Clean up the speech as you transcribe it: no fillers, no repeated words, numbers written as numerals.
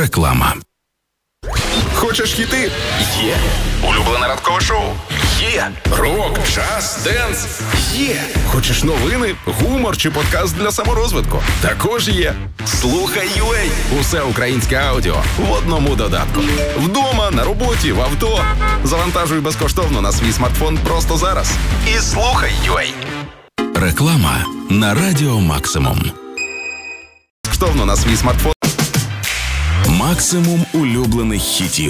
Реклама. Хочеш хіти? Є. Улюблене ранкове шоу? Є. Рок, джаз, денс? Є. Хочеш новини, гумор чи подкаст для саморозвитку? Також є. Слухай UA. Усе українське аудіо в одному додатку. Вдома, на роботі, в авто. Завантажуй безкоштовно на свій смартфон просто зараз. І слухай UA. Реклама на Радіо Максимум. Безкоштовно на свій смартфон. Максимум улюблених хітів.